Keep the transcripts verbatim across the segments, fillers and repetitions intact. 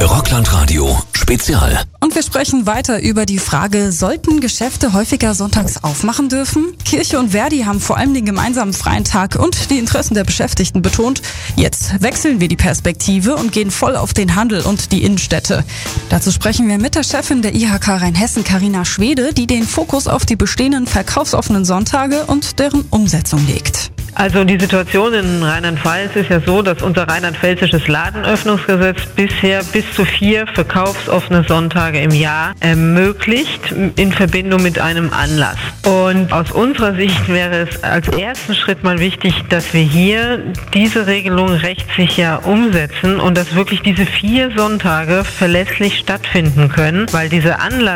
Rockland-Radio Spezial. Und wir sprechen weiter über die Frage, sollten Geschäfte häufiger sonntags aufmachen dürfen? Kirche und Verdi haben vor allem den gemeinsamen freien Tag und die Interessen der Beschäftigten betont. Jetzt wechseln wir die Perspektive und gehen voll auf den Handel und die Innenstädte. Dazu sprechen wir mit der Chefin der I H K Rheinhessen, Carina Schwede, die den Fokus auf die bestehenden verkaufsoffenen Sonntage und deren Umsetzung legt. Also die Situation in Rheinland-Pfalz ist ja so, dass unser rheinland-pfälzisches Ladenöffnungsgesetz bisher bis zu vier verkaufsoffene Sonntage im Jahr ermöglicht in Verbindung mit einem Anlass. Und aus unserer Sicht wäre es als ersten Schritt mal wichtig, dass wir hier diese Regelung rechtssicher umsetzen und dass wirklich diese vier Sonntage verlässlich stattfinden können, weil diese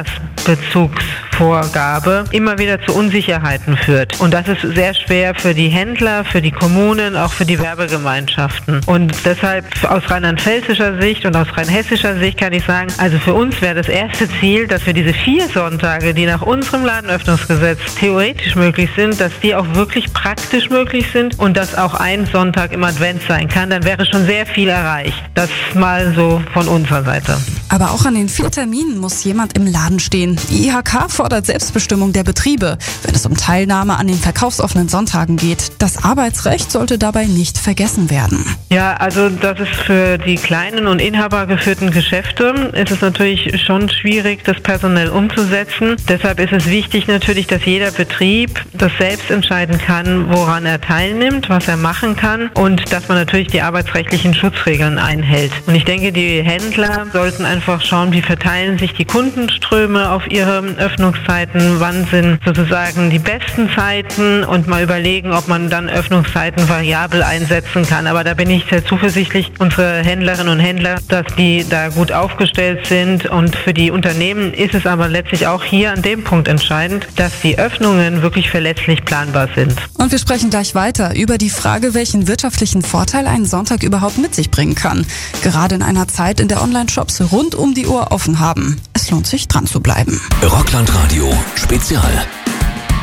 Anlassbezugsvorgabe immer wieder zu Unsicherheiten führt. Und das ist sehr schwer für die Händler, für die Kommunen, auch für die Werbegemeinschaften. Und deshalb aus rheinland-pfälzischer Sicht und aus rheinhessischer Sicht kann ich sagen, also für uns wäre das erste Ziel, dass wir diese vier Sonntage, die nach unserem Ladenöffnungsgesetz theoretisch möglich sind, dass die auch wirklich praktisch möglich sind und dass auch ein Sonntag im Advent sein kann. Dann wäre schon sehr viel erreicht. Das mal so von unserer Seite. Aber auch an den vier Terminen muss jemand im Laden stehen. Die I H K fordert Selbstbestimmung der Betriebe, wenn es um Teilnahme an den verkaufsoffenen Sonntagen geht. Das Arbeitsrecht sollte dabei nicht vergessen werden. Ja, also das ist für die kleinen und inhabergeführten Geschäfte ist es natürlich schon schwierig, das personell umzusetzen. Deshalb ist es wichtig natürlich, dass jeder Betrieb das selbst entscheiden kann, woran er teilnimmt, was er machen kann und dass man natürlich die arbeitsrechtlichen Schutzregeln einhält. Und ich denke, die Händler sollten einfach schauen, wie verteilen sich die Kundenströme auf ihre Öffnungszeiten, wann sind sozusagen die besten Zeiten und mal überlegen, ob man dann Öffnungszeiten variabel einsetzen kann. Aber da bin ich sehr zuversichtlich, unsere Händlerinnen und Händler, dass die da gut aufgestellt sind. Und für die Unternehmen ist es aber letztlich auch hier an dem Punkt entscheidend, dass die Öffnungen wirklich verlässlich planbar sind. Und wir sprechen gleich weiter über die Frage, welchen wirtschaftlichen Vorteil ein Sonntag überhaupt mit sich bringen kann. Gerade in einer Zeit, in der Online-Shops rund um die Uhr offen haben. Es lohnt sich, dran zu bleiben. Rockland-Radio Spezial.